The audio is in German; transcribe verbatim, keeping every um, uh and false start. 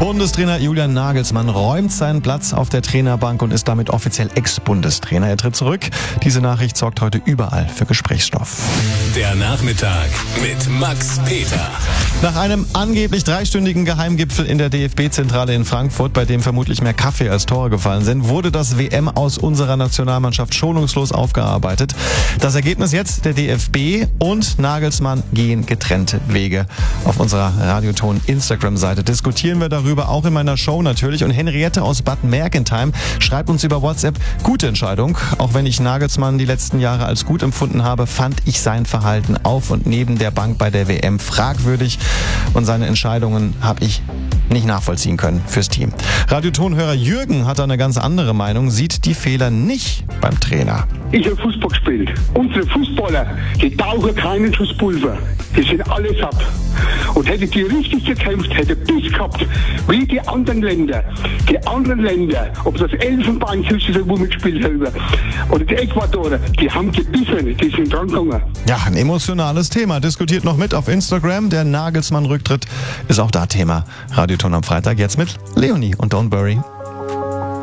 Bundestrainer Julian Nagelsmann räumt seinen Platz auf der Trainerbank und ist damit offiziell Ex-Bundestrainer. Er tritt zurück. Diese Nachricht sorgt heute überall für Gesprächsstoff. Der Nachmittag mit Max Peter. Nach einem angeblich dreistündigen Geheimgipfel in der D F B-Zentrale in Frankfurt, bei dem vermutlich mehr Kaffee als Tore gefallen sind, wurde das W M aus unserer Nationalmannschaft schonungslos aufgearbeitet. Das Ergebnis jetzt: der D F B und Nagelsmann gehen getrennte Wege. Auf unserer Radioton-Instagram-Seite diskutieren wir darüber, auch in meiner Show natürlich. Und Henriette aus Bad Mergentheim schreibt uns über WhatsApp: gute Entscheidung. Auch wenn ich Nagelsmann die letzten Jahre als gut empfunden habe, fand ich sein Verhalten auf und neben der Bank bei der W M fragwürdig. Und seine Entscheidungen habe ich nicht nachvollziehen können fürs Team. Radiotonhörer Jürgen hat eine ganz andere Meinung, sieht die Fehler nicht beim Trainer. Ich habe Fußball gespielt. Unsere Fußballer, die tauchen keinen Schuss Pulver. Die sind alle satt. Und hätte die richtig gekämpft, hätte Biss gehabt, wie die anderen Länder. Die anderen Länder, ob das Elfenbeinküste ist, wo wir gespielt haben, oder die Ecuadorer, die haben gebissen, die sind dran gegangen. Ja, ein emotionales Thema. Diskutiert noch mit auf Instagram. Der Nagelsmann-Rücktritt ist auch da Thema. Radioton am Freitag jetzt mit Leonie und Don't Worry.